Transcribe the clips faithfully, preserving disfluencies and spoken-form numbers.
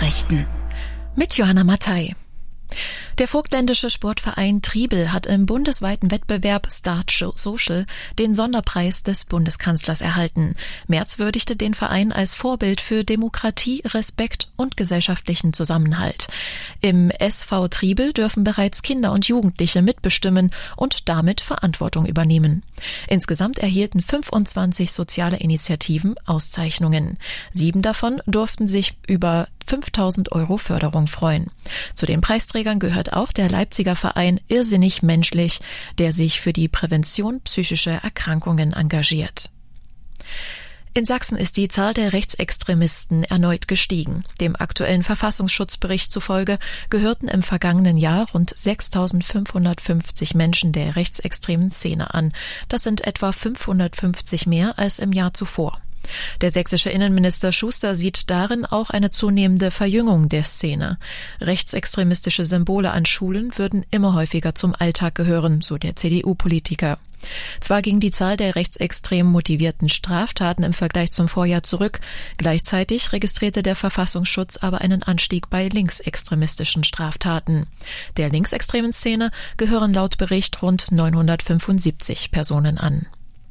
Nachrichten mit Johanna Mattei. Der vogtländische Sportverein Triebel hat im bundesweiten Wettbewerb Start Social den Sonderpreis des Bundeskanzlers erhalten. Merz würdigte den Verein als Vorbild für Demokratie, Respekt und gesellschaftlichen Zusammenhalt. Im S V Triebel dürfen bereits Kinder und Jugendliche mitbestimmen und damit Verantwortung übernehmen. Insgesamt erhielten fünfundzwanzig soziale Initiativen Auszeichnungen. Sieben davon durften sich über fünftausend Euro Förderung freuen. Zu den Preisträgern gehört auch der Leipziger Verein Irrsinnig Menschlich, der sich für die Prävention psychischer Erkrankungen engagiert. In Sachsen ist die Zahl der Rechtsextremisten erneut gestiegen. Dem aktuellen Verfassungsschutzbericht zufolge gehörten im vergangenen Jahr rund sechstausendfünfhundertfünfzig Menschen der rechtsextremen Szene an. Das sind etwa fünfhundertfünfzig mehr als im Jahr zuvor. Der sächsische Innenminister Schuster sieht darin auch eine zunehmende Verjüngung der Szene. Rechtsextremistische Symbole an Schulen würden immer häufiger zum Alltag gehören, so der C D U-Politiker. Zwar ging die Zahl der rechtsextrem motivierten Straftaten im Vergleich zum Vorjahr zurück, gleichzeitig registrierte der Verfassungsschutz aber einen Anstieg bei linksextremistischen Straftaten. Der linksextremen Szene gehören laut Bericht rund neunhundertfünfundsiebzig Personen an.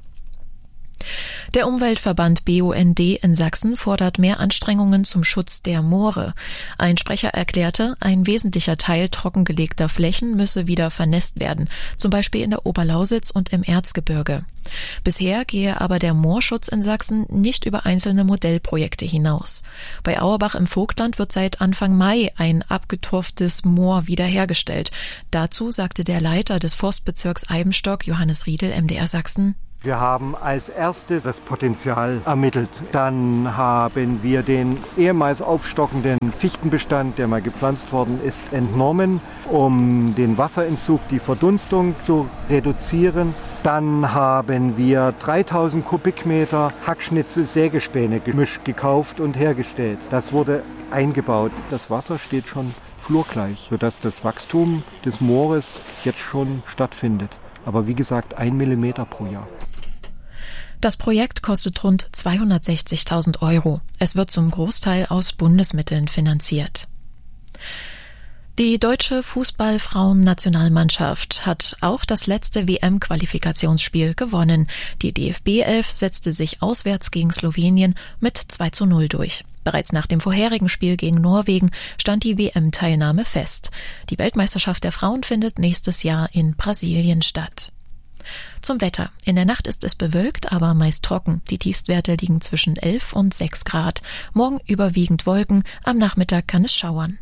Der Umweltverband B U N D in Sachsen fordert mehr Anstrengungen zum Schutz der Moore. Ein Sprecher erklärte, ein wesentlicher Teil trockengelegter Flächen müsse wieder vernässt werden, zum Beispiel in der Oberlausitz und im Erzgebirge. Bisher gehe aber der Moorschutz in Sachsen nicht über einzelne Modellprojekte hinaus. Bei Auerbach im Vogtland wird seit Anfang Mai ein abgeturftes Moor wiederhergestellt. Dazu sagte der Leiter des Forstbezirks Eibenstock, Johannes Riedel, M D R Sachsen: Wir haben als erstes das Potenzial ermittelt. Dann haben wir den ehemals aufstockenden Fichtenbestand, der mal gepflanzt worden ist, entnommen, um den Wasserentzug, die Verdunstung zu reduzieren. Dann haben wir dreitausend Kubikmeter Hackschnitzel-Sägespäne-Gemisch gekauft und hergestellt. Das wurde eingebaut. Das Wasser steht schon flurgleich, sodass das Wachstum des Moores jetzt schon stattfindet. Aber wie gesagt, ein Millimeter pro Jahr. Das Projekt kostet rund zweihundertsechzigtausend Euro. Es wird zum Großteil aus Bundesmitteln finanziert. Die deutsche Fußball-Frauen-Nationalmannschaft hat auch das letzte W M-Qualifikationsspiel gewonnen. Die D F B elf setzte sich auswärts gegen Slowenien mit zwei zu null durch. Bereits nach dem vorherigen Spiel gegen Norwegen stand die W M-Teilnahme fest. Die Weltmeisterschaft der Frauen findet nächstes Jahr in Brasilien statt. Zum Wetter. In der Nacht ist es bewölkt, aber meist trocken. Die Tiefstwerte liegen zwischen elf und sechs Grad. Morgen überwiegend Wolken, am Nachmittag kann es schauern.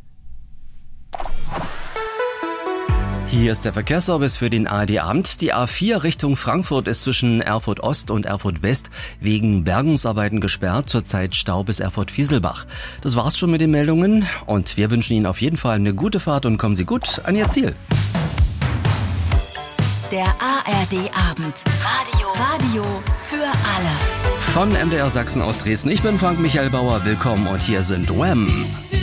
Hier ist der Verkehrsservice für den A R D-Abend. Die A vier Richtung Frankfurt ist zwischen Erfurt Ost und Erfurt West wegen Bergungsarbeiten gesperrt, zurzeit Stau bis Erfurt-Fieselbach. Das war's schon mit den Meldungen und wir wünschen Ihnen auf jeden Fall eine gute Fahrt und kommen Sie gut an Ihr Ziel. Der A R D-Abend. Radio. Radio für alle. Von M D R Sachsen aus Dresden. Ich bin Frank Michael Bauer. Willkommen und hier sind Wham!